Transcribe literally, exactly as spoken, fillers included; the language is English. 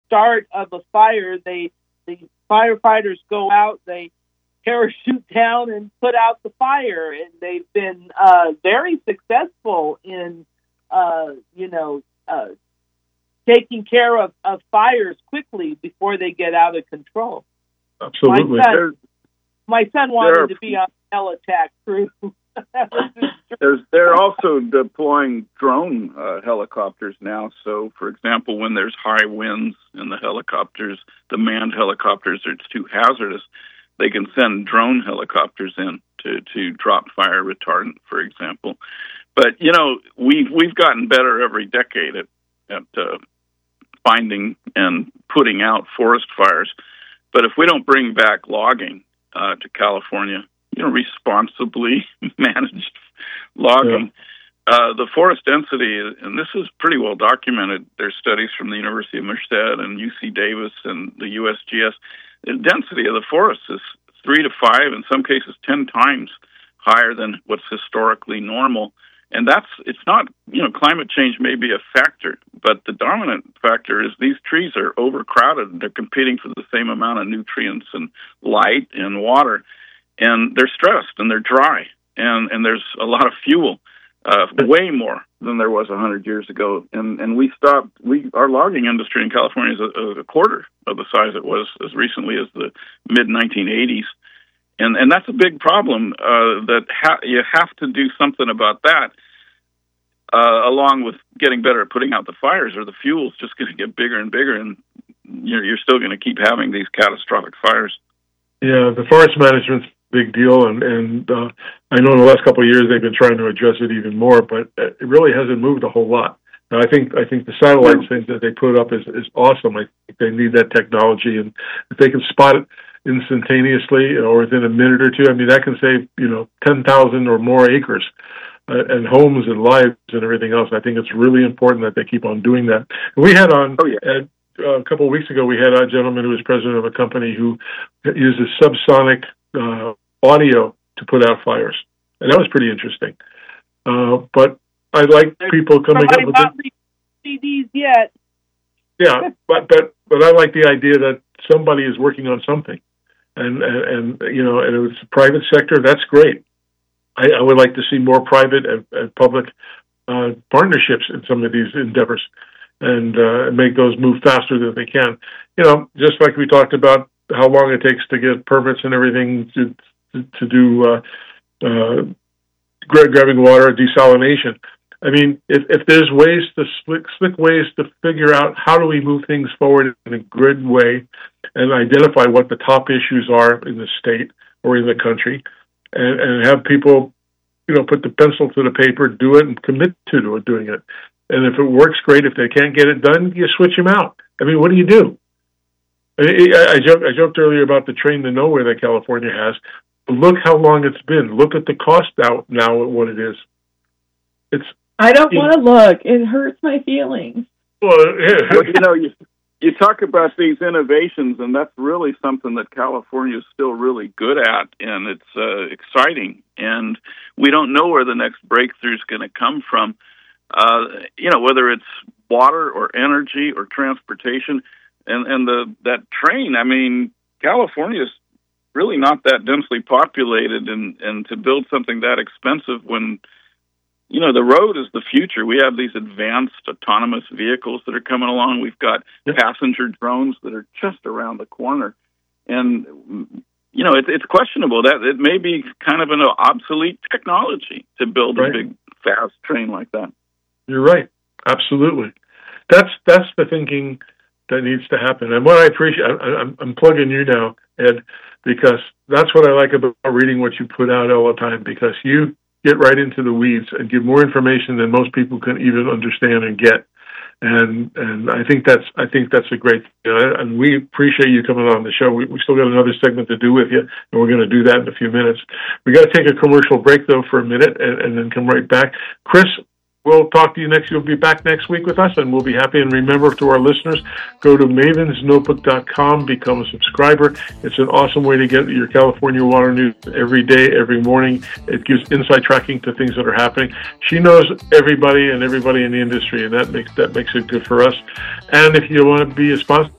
start of a fire, they the firefighters go out, they parachute down and put out the fire, and they've been uh, very successful in, uh, you know, uh, taking care of, of fires quickly before they get out of control. Absolutely. My son, my son wanted are, to be on the Heli-Tac crew. There's, they're also deploying drone uh, helicopters now. So, for example, when there's high winds and the helicopters, the manned helicopters, it's too hazardous, they can send drone helicopters in to, to drop fire retardant, for example. But, you know, we've, we've gotten better every decade at, at uh, finding and putting out forest fires. But if we don't bring back logging uh, to California, you know, responsibly managed logging, yeah. uh, the forest density, and this is pretty well documented. There's studies from the University of Merced and U C Davis and the U S G S. The density of the forest is three to five, in some cases ten times higher than what's historically normal. And that's, it's not, you know, climate change may be a factor, but the dominant factor is these trees are overcrowded. They're competing for the same amount of nutrients and light and water, and they're stressed and they're dry, and, and there's a lot of fuel, uh, way more than there was a hundred years ago. And, and we stopped, we, our logging industry in California is a, a quarter of the size it was as recently as the mid nineteen eighties. And and that's a big problem, uh, that ha- you have to do something about that, uh, along with getting better at putting out the fires, or the fuel's just going to get bigger and bigger, and you're, you're still going to keep having these catastrophic fires. Yeah, the forest management's a big deal, and, and uh, I know in the last couple of years they've been trying to address it even more, but it really hasn't moved a whole lot. Now, I think I think the satellite thing that they put up is, is awesome. I think they need that technology, and if they can spot it instantaneously or within a minute or two, I mean, that can save, you know, ten thousand or more acres uh, and homes and lives and everything else. I think it's really important that they keep on doing that. And we had on, oh, yeah. uh, a couple of weeks ago, we had a gentleman who was president of a company who uses subsonic uh, audio to put out fires. And that was pretty interesting. Uh, but I like people coming up with it. C Ds yet. Yeah, but, but, but I like the idea that somebody is working on something. And, and, and, you know, and if it's the private sector, that's great. I, I would like to see more private and, and public uh, partnerships in some of these endeavors, and uh, make those move faster than they can. You know, just like we talked about how long it takes to get permits and everything to to, to do uh, uh, grabbing water, desalination. I mean, if, if there's ways to slick, slick ways to figure out how do we move things forward in a good way and identify what the top issues are in the state or in the country, and, and have people, you know, put the pencil to the paper, do it, and commit to do it, doing it. And if it works, great. If they can't get it done, you switch them out. I mean, what do you do? I, I, I, joked, I joked earlier about the train to nowhere that California has. Look how long it's been. Look at the cost out now at what it is. It's. I don't want to look. It hurts my feelings. Well, yeah. Well, you know, you you talk about these innovations, and that's really something that California is still really good at, and it's uh, exciting. And we don't know where the next breakthrough is going to come from. Uh, you know, whether it's water or energy or transportation, and and the that train. I mean, California is really not that densely populated, and and to build something that expensive when, you know, the road is the future. We have these advanced autonomous vehicles that are coming along. We've got yep. passenger drones that are just around the corner. And, you know, it, it's questionable that it may be kind of an obsolete technology to build right. a big, fast train like that. You're right. Absolutely. That's that's the thinking that needs to happen. And what I appreciate, I, I'm, I'm plugging you now, Ed, because that's what I like about reading what you put out all the time, because you get right into the weeds and give more information than most people can even understand and get. And and I think that's I think that's a great thing. And we appreciate you coming on the show. We, we still got another segment to do with you, and we're going to do that in a few minutes. We got to take a commercial break, though, for a minute, and, and then come right back. Chris, we'll talk to you next. You'll be back next week with us, and we'll be happy. And remember, to our listeners, go to mavens notebook dot com, become a subscriber. It's an awesome way to get your California water news every day, every morning. It gives inside tracking to things that are happening. She knows everybody and everybody in the industry, and that makes that makes it good for us. And if you want to be a sponsor